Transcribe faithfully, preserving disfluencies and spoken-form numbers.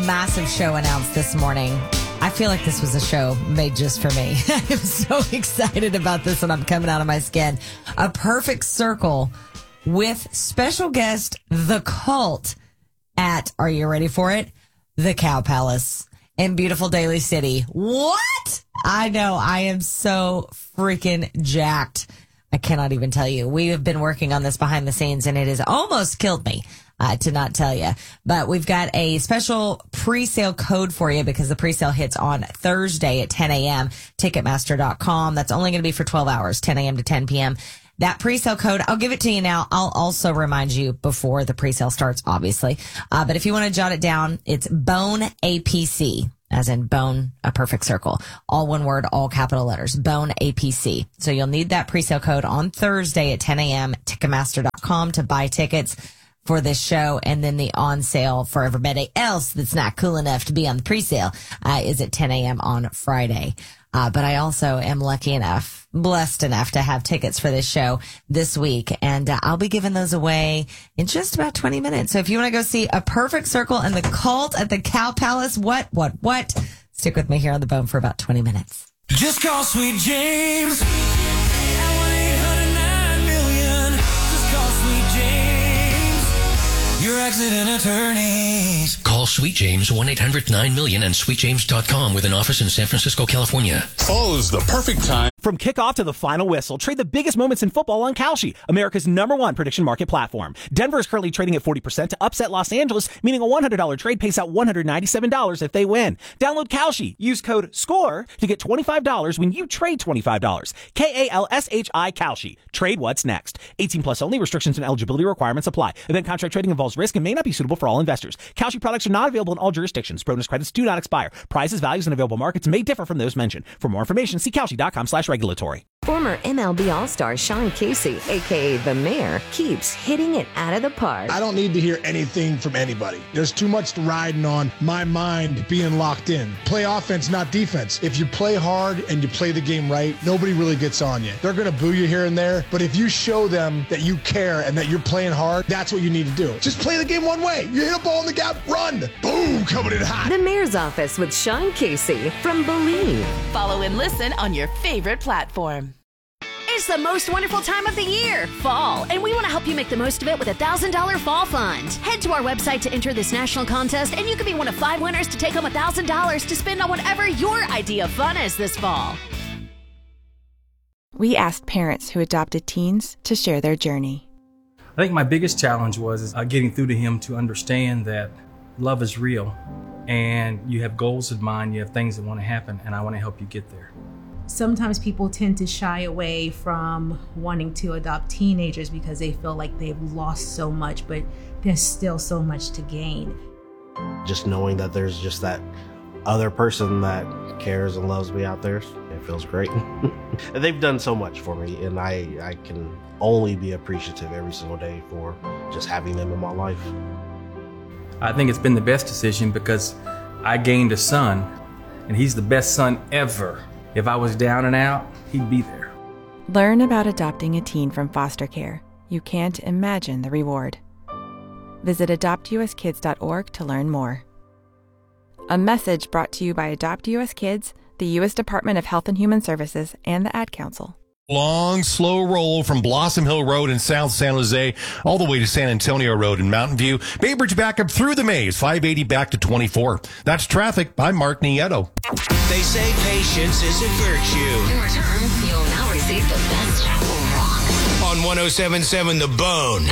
massive show announced this morning. I feel like this was a show made just for me. I'm so excited about this and I'm coming out of my skin. A Perfect Circle with special guest, The Cult, at, are you ready for it? The Cow Palace in beautiful Daly City. What? I know. I am so freaking jacked. I cannot even tell you. We have been working on this behind the scenes and it has almost killed me. Uh, to not tell you, but we've got a special pre-sale code for you because the pre-sale hits on Thursday at ten a.m. Ticketmaster dot com. That's only going to be for twelve hours, ten a.m. to ten p.m. That pre-sale code, I'll give it to you now. I'll also remind you before the pre-sale starts, obviously. Uh, but if you want to jot it down, it's Bone A P C, as in Bone, a Perfect Circle. All one word, all capital letters, Bone A P C. So you'll need that pre-sale code on Thursday at ten a.m. Ticketmaster dot com to buy tickets for this show, and then the on sale for everybody else that's not cool enough to be on the pre-sale uh, is at ten a.m. on Friday. Uh, but I also am lucky enough, blessed enough to have tickets for this show this week, and uh, I'll be giving those away in just about twenty minutes. So if you want to go see A Perfect Circle and The Cult at the Cow Palace, what, what, what? Stick with me here on The Bone for about twenty minutes. Just call Sweet James. Your accident attorneys. Call Sweet James, one eight hundred nine million and sweet james dot com with an office in San Francisco, California. Fall's the perfect time. From kickoff to the final whistle, trade the biggest moments in football on Kalshi, America's number one prediction market platform. Denver is currently trading at forty percent to upset Los Angeles, meaning a one hundred dollars trade pays out one hundred ninety-seven dollars if they win. Download Kalshi. Use code SCORE to get twenty-five dollars when you trade twenty-five dollars. K A L S H I Kalshi. Trade what's next. eighteen plus only. Restrictions and eligibility requirements apply. Event contract trading involves risk and may not be suitable for all investors. Kalshi products are not available in all jurisdictions. Bonus credits do not expire. Prices, values, and available markets may differ from those mentioned. For more information, see Kalshi dot com slash regulatory. Former M L B All-Star Sean Casey, a k a. The Mayor, keeps hitting it out of the park. I don't need to hear anything from anybody. There's too much riding on my mind being locked in. Play offense, not defense. If you play hard and you play the game right, nobody really gets on you. They're going to boo you here and there, but if you show them that you care and that you're playing hard, that's what you need to do. Just play the game one way. You hit a ball in the gap, run. Boom, coming in hot. The Mayor's Office with Sean Casey from Believe. Follow and listen on your favorite platform. It's the most wonderful time of the year, fall, and we want to help you make the most of it with a one thousand dollars Fall Fund. Head to our website to enter this national contest, and you can be one of five winners to take home one thousand dollars to spend on whatever your idea of fun is this fall. We asked parents who adopted teens to share their journey. I think my biggest challenge was uh, getting through to him to understand that love is real, and you have goals in mind, you have things that want to happen, and I want to help you get there. Sometimes people tend to shy away from wanting to adopt teenagers because they feel like they've lost so much, but there's still so much to gain. Just knowing that there's just that other person that cares and loves me out there, it feels great. They've done so much for me, and I, I can only be appreciative every single day for just having them in my life. I think it's been the best decision because I gained a son, and he's the best son ever. If I was down and out, he'd be there. Learn about adopting a teen from foster care. You can't imagine the reward. Visit adopt u s kids dot org to learn more. A message brought to you by Adopt U S Kids, the U S Department of Health and Human Services, and the Ad Council. Long, slow roll from Blossom Hill Road in South San Jose all the way to San Antonio Road in Mountain View. Bay Bridge back up through the maze, five eighty back to twenty-four. That's traffic. I'm Mark Nieto. They say patience is a virtue. In return, you'll now receive the best rock. On one oh seven point seven The Bone.